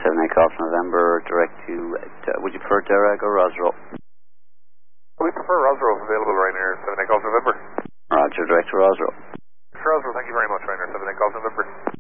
7 Golf November, direct to, would you prefer Derag or Rosrow? We prefer Rosrow if available, Ryanair 7 Golf November. Roger, direct to Rosrow. Rosrow, thank you very much, Ryanair 7 Golf November.